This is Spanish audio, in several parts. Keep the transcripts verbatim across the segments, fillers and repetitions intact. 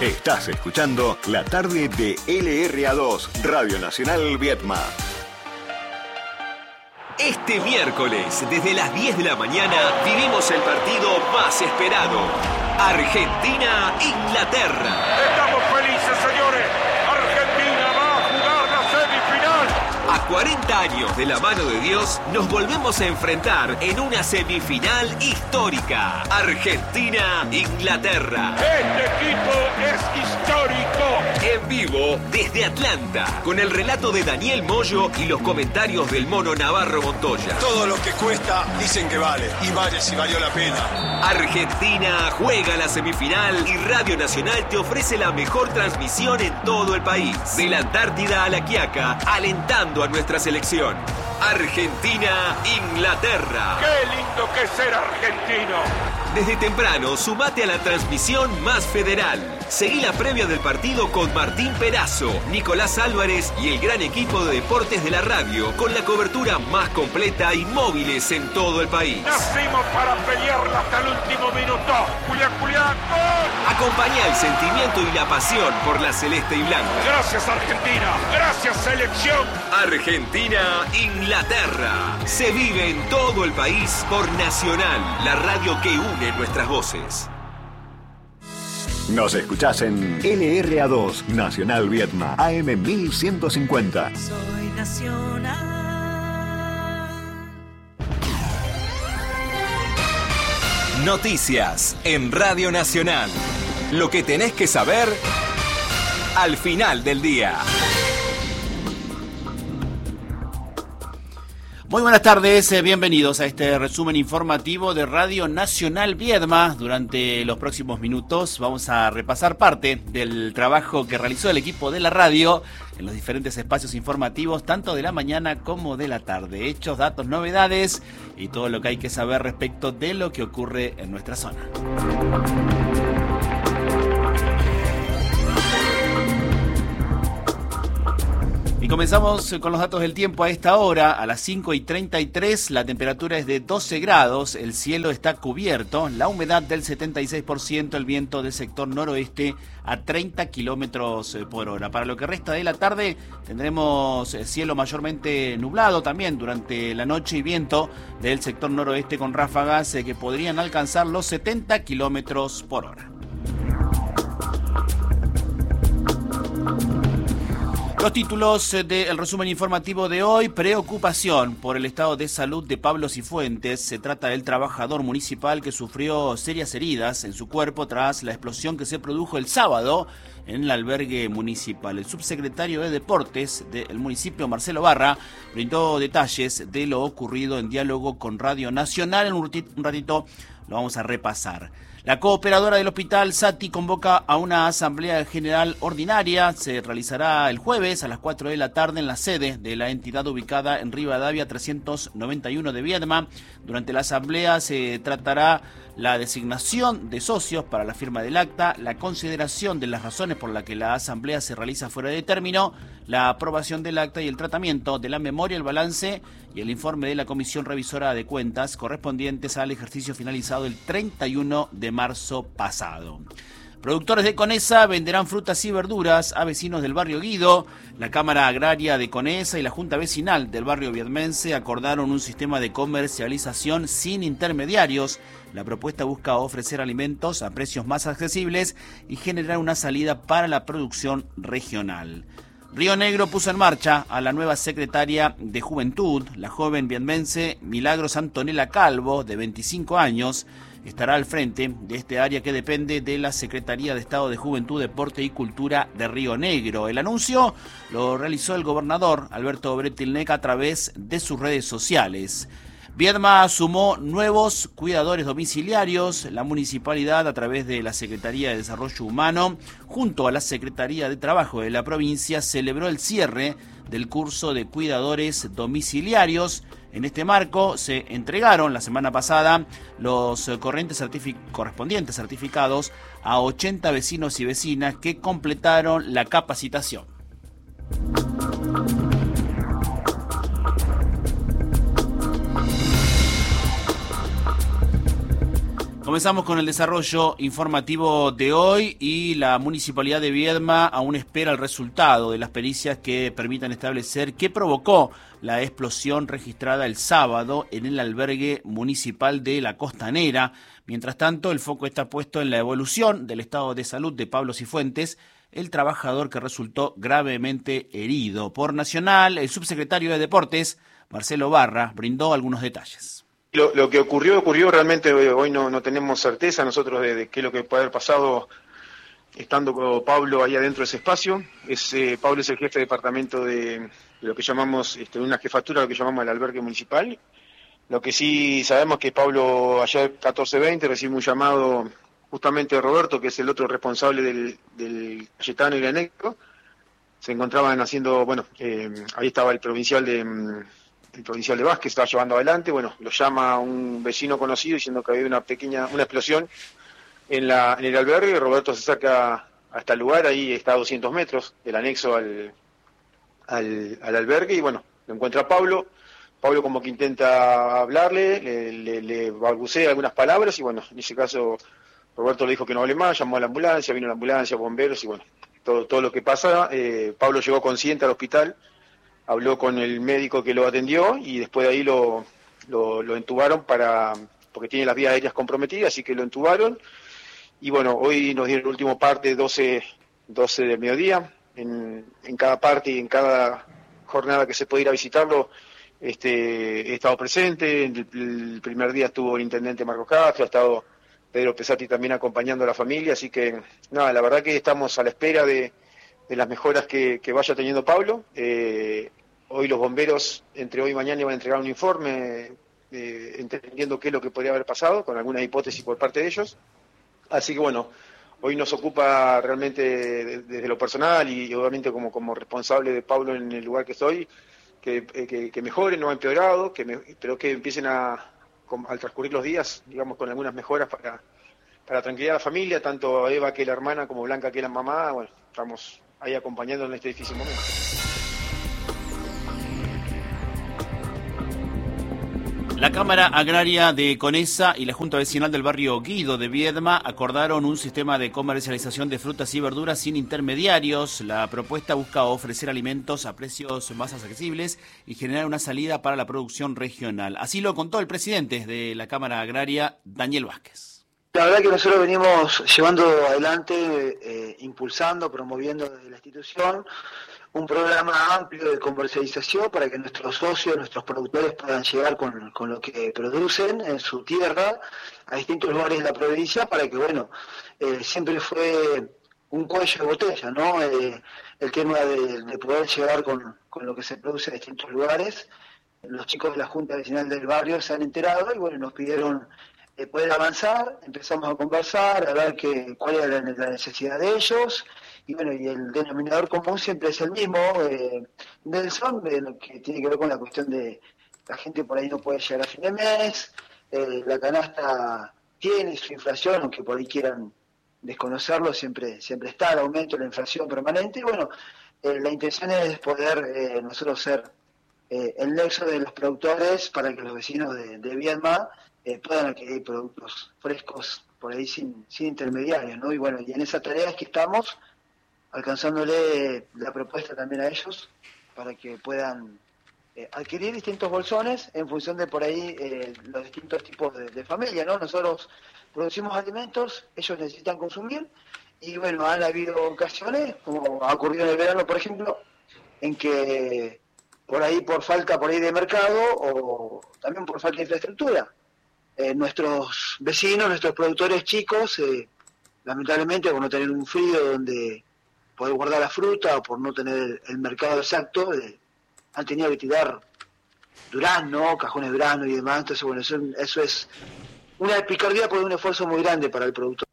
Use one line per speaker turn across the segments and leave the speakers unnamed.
Estás escuchando la tarde de L R A dos, Radio Nacional Viedma.
Este miércoles, desde las diez de la mañana, vivimos el partido más esperado. Argentina-Inglaterra.
Estamos felices, señores. Argentina va a jugar la semifinal.
A cuarenta años de la mano de Dios, nos volvemos a enfrentar en una semifinal histórica. Argentina-Inglaterra.
Este equipo es histórico.
En vivo desde Atlanta, con el relato de Daniel Moyo y los comentarios del Mono Navarro Montoya.
Todo lo que cuesta dicen que vale, y vale si valió la pena.
Argentina juega la semifinal y Radio Nacional te ofrece la mejor transmisión en todo el país. De la Antártida a La Quiaca, alentando a nuestra selección. Argentina-Inglaterra.
¡Qué lindo que es ser argentino!
Desde temprano, sumate a la transmisión más federal. Seguí la previa del partido con Martín Perazo, Nicolás Álvarez y el gran equipo de deportes de la radio, con la cobertura más completa y móviles en todo el país.
Nacimos para pelearla hasta el último minuto. Julián, Julián, ¡gol!
Acompañá el sentimiento y la pasión por la celeste y blanca.
Gracias, Argentina. Gracias, selección.
Argentina-Inglaterra. Se vive en todo el país por Nacional, la radio que une nuestras voces.
Nos escuchás en L R A dos, Nacional Viedma, A M mil ciento cincuenta.
Soy Nacional.
Noticias en Radio Nacional. Lo que tenés que saber al final del día.
Muy buenas tardes, eh, bienvenidos a este resumen informativo de Radio Nacional Viedma. Durante los próximos minutos vamos a repasar parte del trabajo que realizó el equipo de la radio en los diferentes espacios informativos, tanto de la mañana como de la tarde. Hechos, datos, novedades y todo lo que hay que saber respecto de lo que ocurre en nuestra zona. Y comenzamos con los datos del tiempo a esta hora. A las cinco y treinta y tres la temperatura es de doce grados, el cielo está cubierto, la humedad del setenta y seis por ciento, el viento del sector noroeste a treinta kilómetros por hora. Para lo que resta de la tarde tendremos cielo mayormente nublado también durante la noche y viento del sector noroeste con ráfagas que podrían alcanzar los setenta kilómetros por hora. Los títulos del resumen informativo de hoy: preocupación por el estado de salud de Pablo Cifuentes. Se trata del trabajador municipal que sufrió serias heridas en su cuerpo tras la explosión que se produjo el sábado en el albergue municipal. El subsecretario de Deportes del municipio, Marcelo Barra, brindó detalles de lo ocurrido en diálogo con Radio Nacional. En un ratito lo vamos a repasar. La cooperadora del hospital Sati convoca a una asamblea general ordinaria. Se realizará el jueves a las cuatro de la tarde en la sede de la entidad ubicada en Rivadavia trescientos noventa y uno de Viedma. Durante la asamblea se tratará la designación de socios para la firma del acta, la consideración de las razones por las que la asamblea se realiza fuera de término, la aprobación del acta y el tratamiento de la memoria, el balance y el informe de la Comisión Revisora de Cuentas correspondientes al ejercicio finalizado el treinta y uno de marzo pasado. Productores de Conesa venderán frutas y verduras a vecinos del barrio Guido. La Cámara Agraria de Conesa y la Junta Vecinal del barrio viedmense acordaron un sistema de comercialización sin intermediarios. La propuesta busca ofrecer alimentos a precios más accesibles y generar una salida para la producción regional. Río Negro puso en marcha a la nueva secretaria de Juventud. La joven viedmense Milagros Antonella Calvo, de veinticinco años, estará al frente de este área que depende de la Secretaría de Estado de Juventud, Deporte y Cultura de Río Negro. El anuncio lo realizó el gobernador Alberto Bretilnec a través de sus redes sociales. Viedma sumó nuevos cuidadores domiciliarios. La municipalidad, a través de la Secretaría de Desarrollo Humano, junto a la Secretaría de Trabajo de la provincia, celebró el cierre del curso de cuidadores domiciliarios. En este marco se entregaron la semana pasada los corrientes correspondientes certificados a ochenta vecinos y vecinas que completaron la capacitación. Comenzamos con el desarrollo informativo de hoy y la Municipalidad de Viedma aún espera el resultado de las pericias que permitan establecer qué provocó la explosión registrada el sábado en el albergue municipal de La Costanera. Mientras tanto, el foco está puesto en la evolución del estado de salud de Pablo Cifuentes, el trabajador que resultó gravemente herido. Por Nacional, el subsecretario de Deportes, Marcelo Barra, brindó algunos detalles.
Lo, lo que ocurrió, ocurrió realmente, hoy no, no tenemos certeza nosotros de, de qué es lo que puede haber pasado estando con Pablo ahí adentro de ese espacio. Es, eh, Pablo es el jefe de departamento de, de lo que llamamos, este, una jefatura, lo que llamamos el albergue municipal. Lo que sí sabemos es que Pablo ayer catorce veinte recibió un llamado justamente de Roberto, que es el otro responsable del, del Cayetano y el anexo. Se encontraban haciendo, bueno, eh, ahí estaba el provincial de... el provincial de Vázquez estaba llevando adelante, bueno, lo llama un vecino conocido diciendo que había una pequeña, una explosión en la en el albergue. Roberto se saca hasta el lugar, ahí está a doscientos metros del anexo al, al, al albergue, y bueno, lo encuentra a Pablo. Pablo como que intenta hablarle, le, le, le balbucea algunas palabras, y bueno, en ese caso Roberto le dijo que no hable más, llamó a la ambulancia, vino la ambulancia, bomberos, y bueno, todo, todo lo que pasa. eh, Pablo llegó consciente al hospital, habló con el médico que lo atendió y después de ahí lo, lo, lo entubaron para porque tiene las vías aéreas comprometidas, así que lo entubaron. Y bueno, hoy nos dieron el último parte, doce del mediodía. En, en cada parte y en cada jornada que se puede ir a visitarlo, este, he estado presente. El, el primer día estuvo el intendente Marcos Castro, ha estado Pedro Pesati también acompañando a la familia, así que nada, la verdad que estamos a la espera de de las mejoras que, que vaya teniendo Pablo. Eh, hoy los bomberos, entre hoy y mañana, van a entregar un informe eh, entendiendo qué es lo que podría haber pasado, con algunas hipótesis por parte de ellos. Así que bueno, hoy nos ocupa realmente desde lo personal y obviamente como, como responsable de Pablo en el lugar que estoy, que, que, que mejore, no ha empeorado, que me, pero que empiecen a, al transcurrir los días, digamos, con algunas mejoras para, para tranquilidad a la familia, tanto Eva, que es la hermana, como Blanca, que es la mamá. Bueno, estamos ahí acompañando en este difícil momento.
La Cámara Agraria de Conesa y la Junta Vecinal del barrio Guido de Viedma acordaron un sistema de comercialización de frutas y verduras sin intermediarios. La propuesta busca ofrecer alimentos a precios más accesibles y generar una salida para la producción regional. Así lo contó el presidente de la Cámara Agraria, Daniel Vázquez.
La verdad que nosotros venimos llevando adelante, eh, impulsando, promoviendo desde la institución un programa amplio de comercialización para que nuestros socios, nuestros productores puedan llegar con, con lo que producen en su tierra a distintos lugares de la provincia, para que, bueno, eh, siempre fue un cuello de botella, ¿no? Eh, el tema de, de poder llegar con, con lo que se produce en distintos lugares. Los chicos de la Junta Vecinal del barrio se han enterado y, bueno, nos pidieron Eh, poder avanzar. Empezamos a conversar, a ver que, cuál era la, la necesidad de ellos, y bueno, y el denominador común siempre es el mismo, eh, Nelson, eh, que tiene que ver con la cuestión de la gente por ahí no puede llegar a fin de mes, eh, la canasta tiene su inflación, aunque por ahí quieran desconocerlo, siempre siempre está el aumento de la inflación permanente, y bueno, eh, la intención es poder eh, nosotros ser eh, el nexo de los productores para que los vecinos de, de Viedma Eh, puedan adquirir productos frescos por ahí sin, sin intermediarios, ¿no? Y bueno, y en esa tarea es que estamos alcanzándole la propuesta también a ellos para que puedan eh, adquirir distintos bolsones en función de por ahí eh, los distintos tipos de, de familia, ¿no? Nosotros producimos alimentos, ellos necesitan consumir, y bueno, han habido ocasiones, como ha ocurrido en el verano, por ejemplo, en que por ahí por falta por ahí de mercado o también por falta de infraestructura, Eh, nuestros vecinos, nuestros productores chicos, eh, lamentablemente por no tener un frío donde poder guardar la fruta o por no tener el, el mercado exacto, eh, han tenido que tirar durazno, cajones de durazno y demás. Entonces, bueno, eso, eso es una picardía por un esfuerzo muy grande para el productor.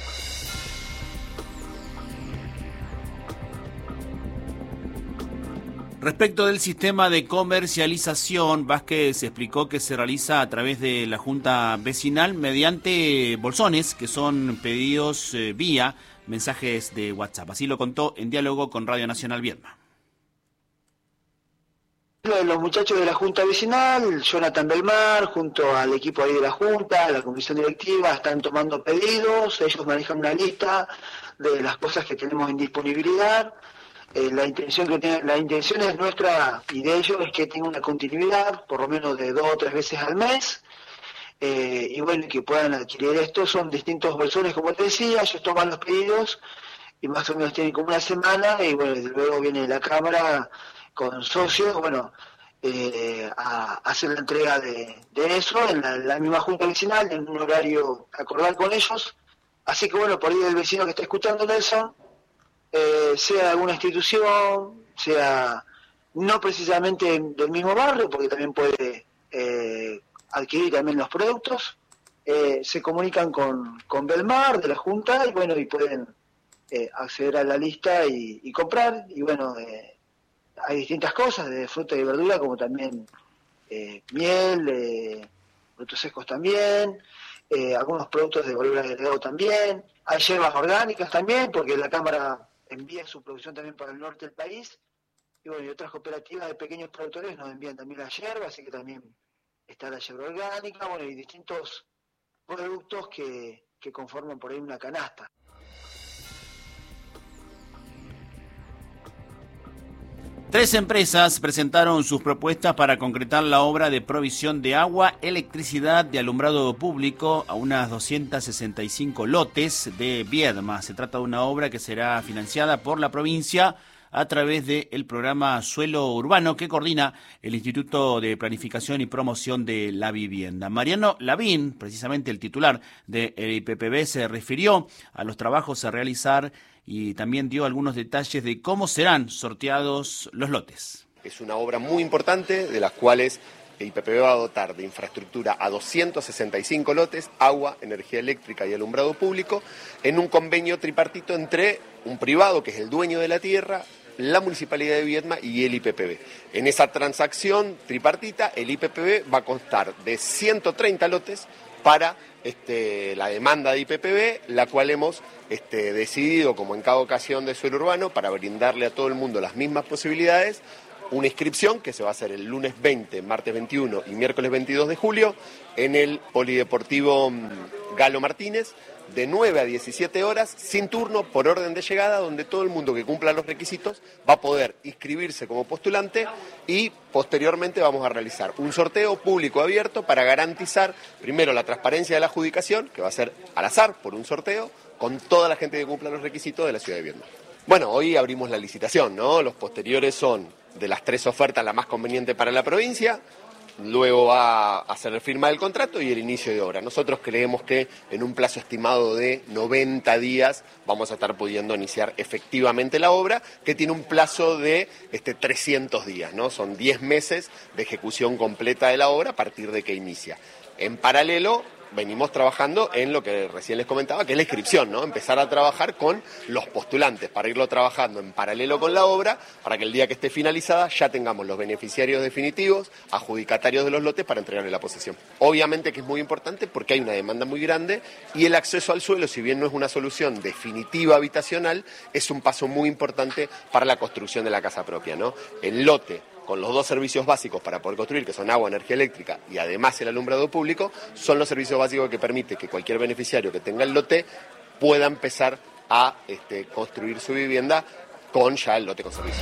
Respecto del sistema de comercialización, Vázquez explicó que se realiza a través de la Junta Vecinal mediante bolsones que son pedidos eh, vía mensajes de WhatsApp. Así lo contó en diálogo con Radio Nacional Viedma.
Los muchachos de la Junta Vecinal, Jonathan Belmar, junto al equipo ahí de la Junta, la comisión directiva, están tomando pedidos, ellos manejan una lista de las cosas que tenemos en disponibilidad. Eh, la intención que tiene, la intención es nuestra y de ellos es que tenga una continuidad, por lo menos de dos o tres veces al mes, eh, y bueno, que puedan adquirir esto. Son distintos bolsones, como te decía, ellos toman los pedidos y más o menos tienen como una semana, y bueno, desde luego viene la Cámara con socios, bueno, eh, a, a hacer la entrega de, de eso en la, la misma Junta Vecinal, en un horario acordado con ellos. Así que bueno, por ahí el vecino que está escuchando, Nelson, eh, sea de alguna institución, sea no precisamente del mismo barrio, porque también puede eh, adquirir también los productos, eh, se comunican con, con Belmar de la Junta y bueno, y pueden eh, acceder a la lista y, y comprar. Y bueno, eh, hay distintas cosas, de fruta y verdura, como también eh, miel, eh, frutos secos también, eh, algunos productos de valor agregado también, hay hierbas orgánicas también, porque la Cámara envía su producción también para el norte del país, y bueno, y otras cooperativas de pequeños productores nos envían también la hierba, así que también está la hierba orgánica, bueno, y distintos productos que, que conforman por ahí una canasta.
Tres empresas presentaron sus propuestas para concretar la obra de provisión de agua, electricidad de alumbrado público a unas doscientos sesenta y cinco lotes de Viedma. Se trata de una obra que será financiada por la provincia a través del programa Suelo Urbano que coordina el Instituto de Planificación y Promoción de la Vivienda. Mariano Lavín, precisamente el titular del I P P B, se refirió a los trabajos a realizar y también dio algunos detalles de cómo serán sorteados los lotes.
Es una obra muy importante de las cuales el I P P B va a dotar de infraestructura a doscientos sesenta y cinco lotes, agua, energía eléctrica y alumbrado público, en un convenio tripartito entre un privado, que es el dueño de la tierra, la Municipalidad de Viedma y el I P P B. En esa transacción tripartita, el I P P B va a constar de ciento treinta lotes para este, la demanda de I P P B, la cual hemos este, decidido, como en cada ocasión de Suelo Urbano, para brindarle a todo el mundo las mismas posibilidades, una inscripción que se va a hacer el lunes veinte, martes veintiuno y miércoles veintidós de julio en el Polideportivo Galo Martínez, de nueve a diecisiete horas, sin turno, por orden de llegada, donde todo el mundo que cumpla los requisitos va a poder inscribirse como postulante y posteriormente vamos a realizar un sorteo público abierto para garantizar primero la transparencia de la adjudicación, que va a ser al azar por un sorteo, con toda la gente que cumpla los requisitos de la ciudad de Viedma. Bueno, hoy abrimos la licitación, ¿no? Los posteriores son de las tres ofertas la más conveniente para la provincia. Luego va a hacer la firma del contrato y el inicio de obra. Nosotros creemos que en un plazo estimado de noventa días vamos a estar pudiendo iniciar efectivamente la obra, que tiene un plazo de este, trescientos días, ¿no? Son diez meses de ejecución completa de la obra a partir de que inicia. En paralelo, venimos trabajando en lo que recién les comentaba, que es la inscripción, ¿no? Empezar a trabajar con los postulantes para irlo trabajando en paralelo con la obra, para que el día que esté finalizada ya tengamos los beneficiarios definitivos, adjudicatarios de los lotes para entregarle la posesión. Obviamente que es muy importante porque hay una demanda muy grande y el acceso al suelo, si bien no es una solución definitiva habitacional, es un paso muy importante para la construcción de la casa propia, ¿no? El lote con los dos servicios básicos para poder construir, que son agua, energía eléctrica y además el alumbrado público, son los servicios básicos que permiten que cualquier beneficiario que tenga el lote pueda empezar a este, construir su vivienda con ya el lote con servicio.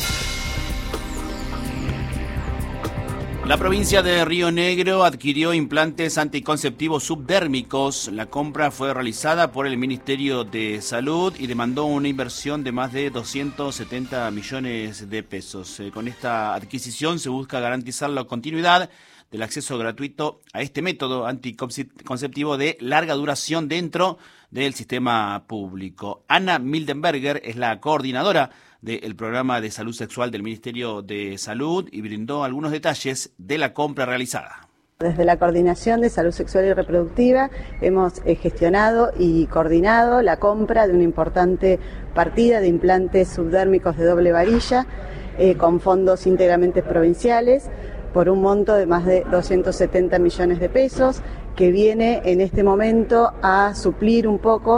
La provincia de Río Negro adquirió implantes anticonceptivos subdérmicos. La compra fue realizada por el Ministerio de Salud y demandó una inversión de más de doscientos setenta millones de pesos. Eh, con esta adquisición se busca garantizar la continuidad del acceso gratuito a este método anticonceptivo de larga duración dentro del sistema público. Ana Mildenberger es la coordinadora del programa de salud sexual del Ministerio de Salud y brindó algunos detalles de la compra realizada.
Desde la Coordinación de Salud Sexual y Reproductiva hemos eh, gestionado y coordinado la compra de una importante partida de implantes subdérmicos de doble varilla eh, con fondos íntegramente provinciales por un monto de más de doscientos setenta millones de pesos, que viene en este momento a suplir un poco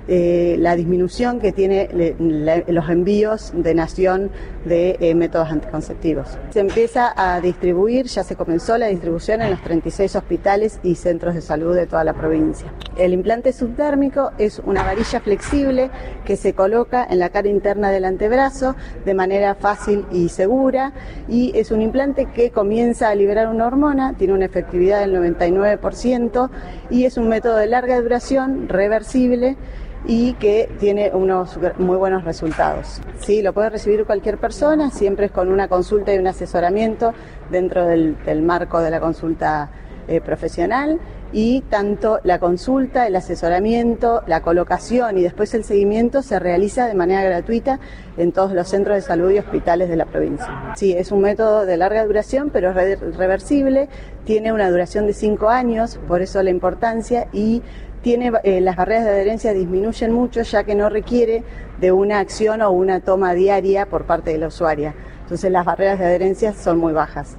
eh, la disminución que tiene le, le, los envíos de nación de eh, métodos anticonceptivos. Se empieza a distribuir, ya se comenzó la distribución en los treinta y seis hospitales y centros de salud de toda la provincia. El implante subdérmico es una varilla flexible que se coloca en la cara interna del antebrazo de manera fácil y segura, y es un implante que comienza a liberar una hormona, tiene una efectividad del noventa y nueve por ciento y es un método de larga duración, reversible y que tiene unos muy buenos resultados. Sí, lo puede recibir cualquier persona, siempre es con una consulta y un asesoramiento dentro del, del marco de la consulta eh, profesional, y tanto la consulta, el asesoramiento, la colocación y después el seguimiento se realiza de manera gratuita en todos los centros de salud y hospitales de la provincia. Sí, es un método de larga duración, pero es reversible, tiene una duración de cinco años, por eso la importancia, y tiene eh, las barreras de adherencia disminuyen mucho, ya que no requiere de una acción o una toma diaria por parte de la usuaria. Entonces las barreras de adherencia son muy bajas.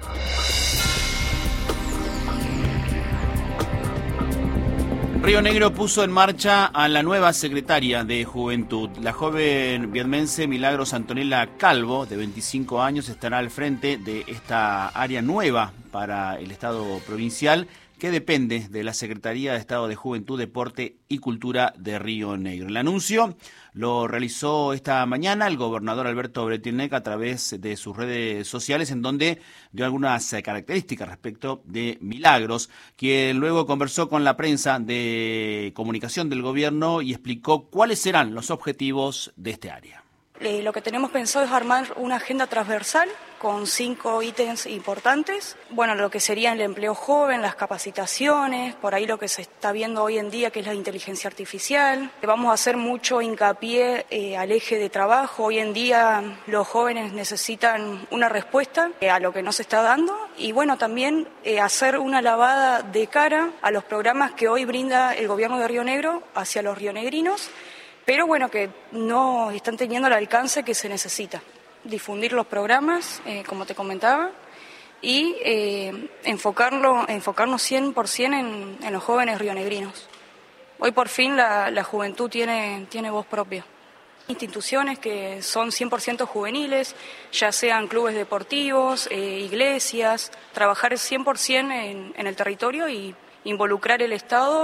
Río Negro puso en marcha a la nueva secretaria de Juventud. La joven vietmense Milagros Antonella Calvo, de veinticinco años, estará al frente de esta área nueva para el Estado provincial, que depende de la Secretaría de Estado de Juventud, Deporte y Cultura de Río Negro. El anuncio lo realizó esta mañana el gobernador Alberto Bretilnec a través de sus redes sociales, en donde dio algunas características respecto de Milagros, quien luego conversó con la prensa de comunicación del gobierno y explicó cuáles serán los objetivos de este área.
Eh, lo que tenemos pensado es armar una agenda transversal con cinco ítems importantes. Bueno, lo que sería el empleo joven, las capacitaciones, por ahí lo que se está viendo hoy en día, que es la inteligencia artificial. Vamos a hacer mucho hincapié eh, al eje de trabajo. Hoy en día los jóvenes necesitan una respuesta eh, a lo que no se está dando. Y bueno, también eh, hacer una lavada de cara a los programas que hoy brinda el gobierno de Río Negro hacia los rionegrinos, pero bueno, que no están teniendo el alcance que se necesita. Difundir los programas, eh, como te comentaba, y eh, enfocarlo, enfocarnos cien por ciento en, en los jóvenes rionegrinos. Hoy por fin la, la juventud tiene, tiene voz propia. Instituciones que son cien por ciento juveniles, ya sean clubes deportivos, eh, iglesias, trabajar cien por ciento en, en el territorio y involucrar el Estado.